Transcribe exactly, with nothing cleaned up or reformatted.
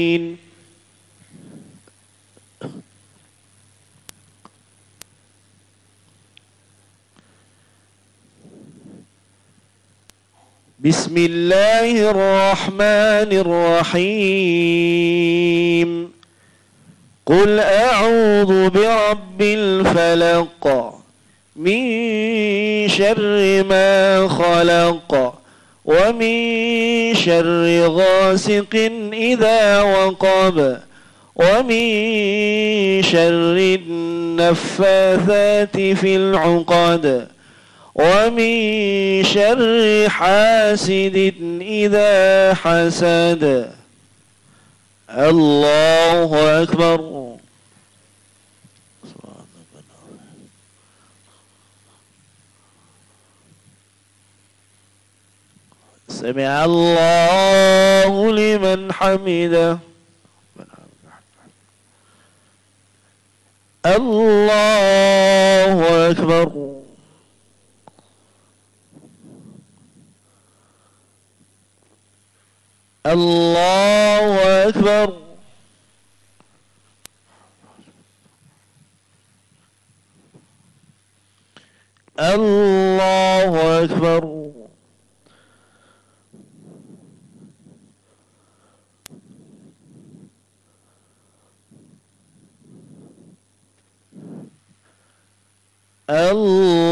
بسم الله الرحمن الرحيم. قل أعوذ برب الفلق من شر ما خلق ومن شر غاسق إذا وقب ومن شر النفاثات في العقد ومن شر حاسد إذا حسد. الله أكبر. سمع الله لمن حمده. الله أكبر. الله أكبر. الله أكبر. الله